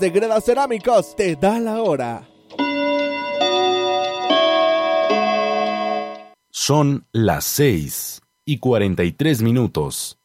de Greda Cerámicos te da la hora. Son las 6:43.